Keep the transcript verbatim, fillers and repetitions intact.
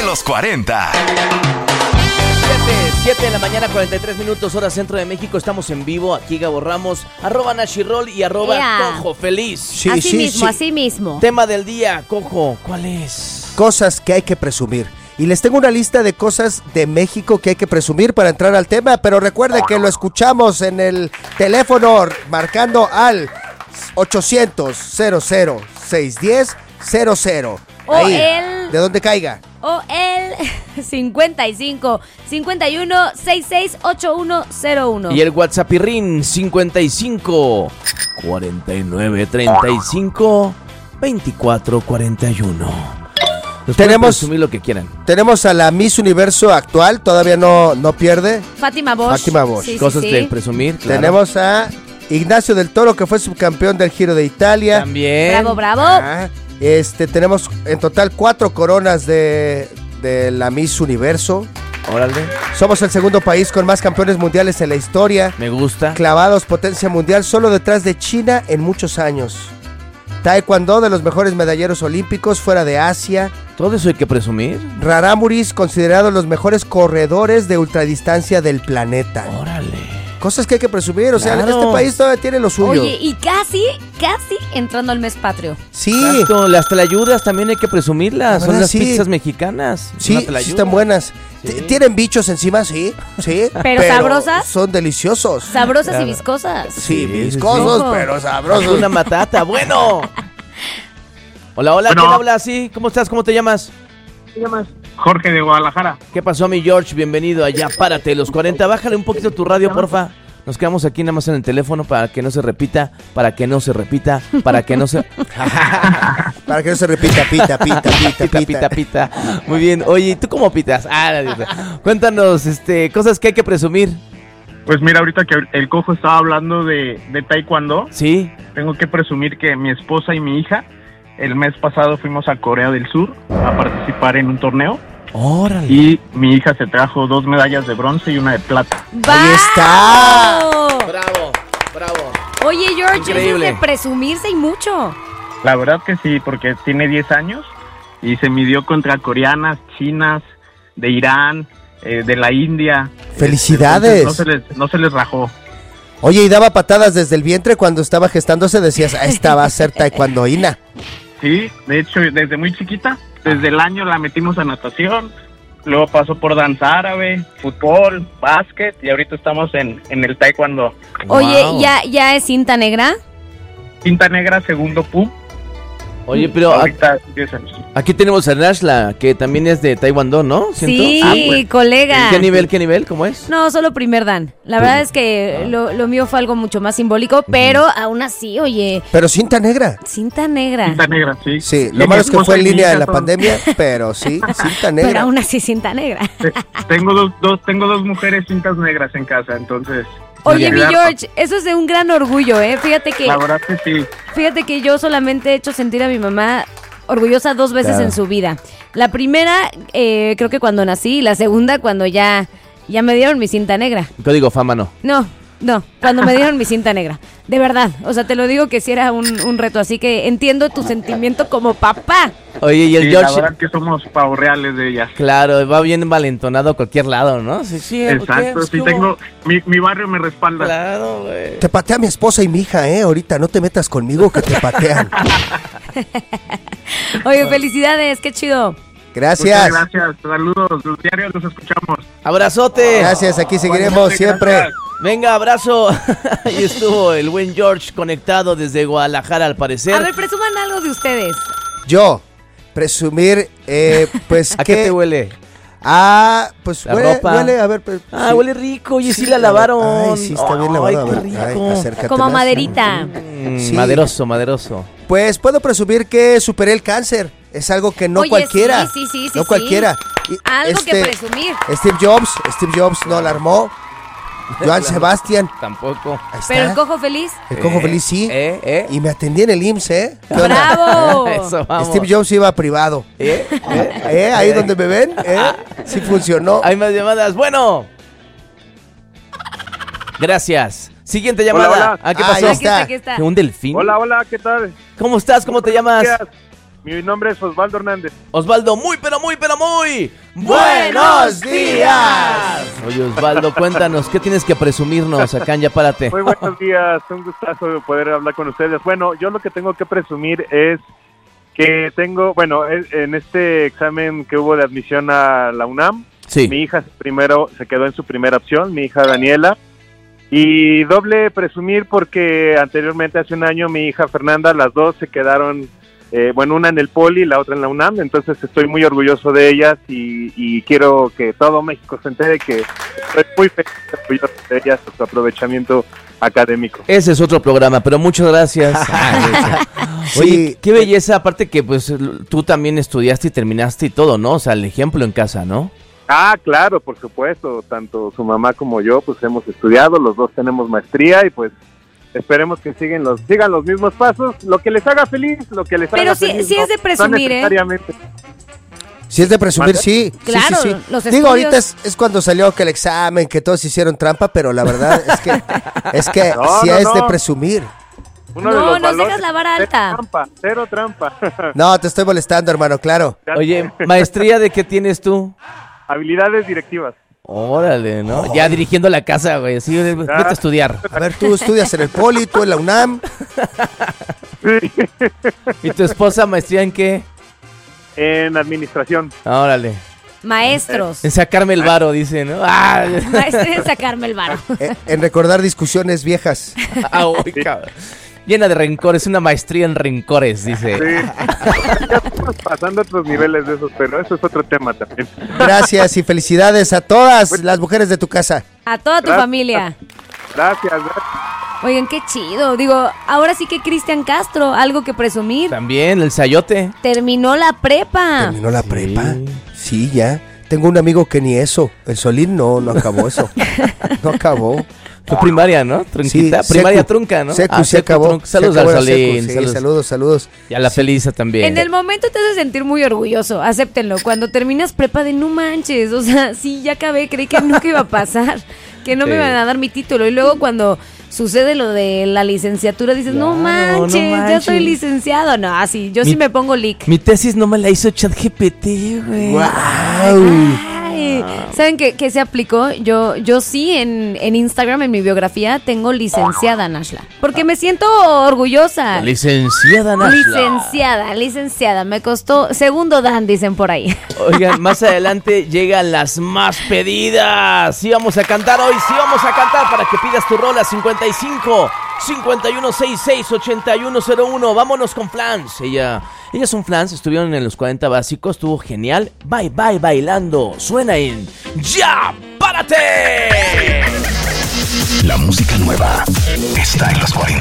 los cuarenta. siete de la mañana, cuarenta y tres minutos, hora centro de México. Estamos en vivo. Aquí Gabo Ramos, arroba Nashirol y arroba Yeah. Cojo Feliz. Sí, así sí, mismo, sí. así mismo. Tema del día, Cojo, ¿cuál es? Cosas que hay que presumir. Y les tengo una lista de cosas de México que hay que presumir para entrar al tema, pero recuerden que lo escuchamos en el teléfono marcando al ochocientos, cero cero, seiscientos diez, cero cero. O Ahí, el... de donde caiga. O el cincuenta y cinco, cincuenta y uno, sesenta y seis, ochenta y uno cero uno. Y el WhatsAppirrín cincuenta y cinco, cuarenta y nueve, treinta y cinco, veinticuatro, cuarenta y uno. Los Tenemos, presumir lo que quieran. Tenemos a la Miss Universo actual, todavía no, no pierde. Fátima Bosch. Fátima Bosch. Sí, Cosas sí, de sí. presumir, claro. Tenemos a Ignacio del Toro, que fue subcampeón del Giro de Italia. También. Bravo, bravo. Ah, este, tenemos en total cuatro coronas de, de la Miss Universo. Órale. Somos el segundo país con más campeones mundiales en la historia. Me gusta. Clavados, potencia mundial, solo detrás de China en muchos años. Taekwondo, de los mejores medalleros olímpicos fuera de Asia. Todo eso hay que presumir. Rarámuris, considerados los mejores corredores de ultradistancia del planeta. Órale. Cosas que hay que presumir, o sea, Claro. este país todavía tiene lo suyo. Oye, y casi, casi entrando al mes patrio. Sí, Exacto, las tlayudas también hay que presumirlas. La Son verdad, las sí. pizzas mexicanas. sí, Una sí tlayuda. están buenas. Sí. T- ¿Tienen bichos encima? Sí, sí. ¿Pero sabrosas? Son deliciosos. Sabrosas Claro. y viscosas. Sí, Sí, viscosos, sí. pero sabrosos. Una matata, bueno. Hola, hola, Bueno. ¿quién habla? Sí, ¿cómo estás? ¿Cómo te llamas? ¿Te llamas? Jorge de Guadalajara. ¿Qué pasó, mi George? Bienvenido allá, párate, los cuarenta. Bájale un poquito tu radio, porfa. Nos quedamos aquí nada más en el teléfono para que no se repita, para que no se repita, para que no se... Para que no se repita, pita, pita, pita, Pita, pita, pita. Muy bien. Oye, ¿y tú cómo pitas? Ah, no, Dios mío. Cuéntanos, este, cosas que hay que presumir. Pues mira, ahorita que el Cojo estaba hablando de, de taekwondo, ¿Sí? tengo que presumir que mi esposa y mi hija, el mes pasado fuimos a Corea del Sur a participar en un torneo Órale. y mi hija se trajo dos medallas de bronce y una de plata. Ahí está. ¡Bravo! Bravo, bravo. Oye, George, eso es Increíble. de presumirse y mucho. La verdad que sí, porque tiene diez años y se midió contra coreanas, chinas, de Irán, eh, de la India. Felicidades. Entonces, no se les, no se les rajó. Oye, y daba patadas desde el vientre cuando estaba gestándose, decías, ah, esta va a ser taekwondoína. Sí, de hecho, desde muy chiquita, desde el año la metimos a natación, luego pasó por danza árabe, fútbol, básquet y ahorita estamos en, en el taekwondo. Oye, Wow. ¿ya, ¿ya es cinta negra? Cinta negra, segundo pum. Oye, pero a- Ahorita diez años. aquí tenemos a Nashla, que también es de Taekwondo, ¿no? ¿Siento? Sí, Ah, pues. colega. ¿Qué nivel, qué nivel? ¿Cómo es? No, solo primer dan. La verdad es que lo, lo mío fue algo mucho más simbólico, pero aún así, oye, Pero cinta negra. cinta negra. Cinta negra, sí. Sí, Y lo mi malo es que esposa fue en y mi línea hija de la son- pandemia, pero sí, cinta Pero negra. aún así cinta negra. Te- Tengo dos, dos, tengo dos mujeres cintas negras en casa, entonces. Oye, mi la verdad- George, eso es de un gran orgullo, ¿eh? Fíjate que, La verdad que sí. fíjate que yo solamente he hecho sentir a mi mamá orgullosa dos veces Claro. en su vida. La primera, eh, creo que cuando nací, y la segunda cuando ya, ya me dieron mi cinta negra. Código fama, no. No, no, cuando me dieron mi cinta negra. De verdad, o sea, te lo digo que sí era un, un reto, así que entiendo tu sentimiento como papá. Oye, y el Sí, la George, verdad que somos pavos reales de ellas. claro, va bien valentonado a cualquier lado, ¿no? Sí, sí. ¿qué? Exacto, sí ¿Cómo? tengo, mi, mi barrio me respalda. Claro, güey. Te patea mi esposa y mi hija, ¿eh? Ahorita no te metas conmigo que te patean. Oye, felicidades, qué chido. Gracias. Muchas gracias, saludos, los diarios los escuchamos. Abrazote. Gracias, aquí seguiremos Igualmente, siempre. gracias. Venga, abrazo. Ahí estuvo el buen George conectado desde Guadalajara, al parecer. A ver, presuman algo de ustedes. Yo, presumir, eh, pues ¿A qué te huele? Ah, pues La huele, ropa. huele, a ver. pues, Ah, sí. huele rico. Oye, sí, Sí, la a ver. lavaron. Ay, sí, está bien Ay, lavado. qué a ver. Ay, rico. acércate Como más. maderita. Mm, Sí. Maderoso, maderoso. Pues puedo presumir que superé el cáncer. Es algo que no Oye, cualquiera. sí, sí, sí, sí, no sí. cualquiera. Y, Algo que este, presumir. Steve Jobs, Steve Jobs no la armó. Joan Sebastián. Tampoco. Ahí está. Pero el cojo feliz. El cojo Eh, feliz sí. Eh, eh. Y me atendí en el I M S S, ¿eh? ¿Qué onda? ¡Bravo! Eso, vamos. Steve Jobs iba privado. Eh, eh. ¿Eh? Ahí donde me ven, ¿eh? Sí funcionó. Hay más llamadas. Bueno. Gracias. Siguiente llamada. Hola, hola. ¿Ah, qué Ah, pasó? ahí Aquí está, aquí está. ¿Un delfín? Hola, hola, ¿qué tal? ¿Cómo estás? ¿Cómo te llamas? Gracias. Mi nombre es Osvaldo Hernández. Osvaldo, muy, pero muy, pero muy... ¡Buenos días! Oye, Osvaldo, cuéntanos, ¿qué tienes que presumirnos acá en Ya Párate? Muy buenos días, un gustazo poder hablar con ustedes. Bueno, yo lo que tengo que presumir es que tengo, bueno, en este examen que hubo de admisión a la UNAM, Sí. mi hija primero se quedó en su primera opción, mi hija Daniela, y doble presumir porque anteriormente, hace un año, mi hija Fernanda, las dos se quedaron, eh, bueno, una en el Poli, la otra en la UNAM, entonces estoy muy orgulloso de ellas y, y quiero que todo México se entere que estoy muy feliz orgulloso de ellas por su aprovechamiento académico. Ese es otro programa, pero muchas gracias. Oye, Sí. qué belleza, aparte que pues tú también estudiaste y terminaste y todo, ¿no? O sea, el ejemplo en casa, ¿no? Ah, claro, por supuesto, tanto su mamá como yo pues hemos estudiado, los dos tenemos maestría y pues esperemos que sigan los sigan los mismos pasos, lo que les haga feliz, lo que les Pero haga sí- feliz. sí no- es de presumir, no ¿eh? necesariamente. Si es de presumir, ¿Mande? sí. Sí, Claro, sí, sí. los Digo, estudios- ahorita es, es cuando salió que el examen, que todos hicieron trampa, pero la verdad es que es que No, sí no, es no. de presumir. Uno No, de los nos valores- dejas la vara cero alta. Trampa, cero trampa. No, te estoy molestando, hermano, claro. Oye, maestría, ¿de qué tienes tú? Habilidades directivas. Órale, ¿no? Ya dirigiendo la casa, güey, así, vete a estudiar. A ver, tú estudias en el Poli, tú en la UNAM. Sí. ¿Y tu esposa, maestría en qué? En administración. Órale. Maestros. En sacarme el varo, dice, ¿no? Ah, Maestros en sacarme el varo. Eh, en recordar discusiones viejas. ah, uy, cabrón. Llena de rencores, una maestría en rencores, dice. Sí. Ya estamos pasando a otros niveles de esos, pero eso es otro tema también. Gracias y felicidades a todas las mujeres de tu casa. A toda tu Gracias. familia. Gracias, gracias. Oigan, qué chido. Digo, ahora sí que Cristian Castro, algo que presumir. También, el sayote. Terminó la prepa. ¿Terminó la prepa? Sí, ya. Tengo un amigo que ni eso. El Solín no, no acabó eso. No acabó. Fue primaria, ¿no? Trunquita. Sí, primaria secu. trunca, ¿no? Secu, Ah, se acabó. trunca. Saludos Se acabó al la secu, Solín. sí, saludos. saludos, saludos. Y a la Felisa también. En el momento te hace sentir muy orgulloso, acéptenlo. Cuando terminas prepa de no manches, o sea, sí, ya acabé, creí que nunca iba a pasar, que no Sí. me iban a dar mi título. Y luego cuando sucede lo de la licenciatura, dices, no, Claro, no manches, ya manches. soy licenciado. No, así, yo Mi- sí me pongo leak. Mi tesis no me la hizo ChatGPT, güey. ¡Guau! Ay, ¿saben qué, qué se aplicó? Yo, yo sí en, en Instagram, en mi biografía, tengo licenciada, Nashla. Porque me siento orgullosa. Licenciada Nashla. Licenciada, licenciada. Me costó segundo dan, dicen por ahí. Oigan, más adelante llegan las más pedidas. Sí vamos a cantar hoy, sí vamos a cantar para que pidas tu rola. Cincuenta y cinco, cincuenta y uno sesenta y seis, ochenta y uno cero uno. Vámonos con Flans. Ella, ellas son Flans, estuvieron en los cuarenta básicos, estuvo genial. Bye bye bailando. Suena en Ya Párate. La música nueva está en los cuarenta.